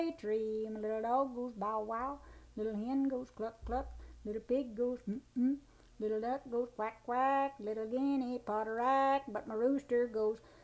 tree. My little dog goes bow wow. Little hen goes cluck cluck. Little pig goes mm. Little duck goes quack quack. Little guinea potterack. But my rooster goes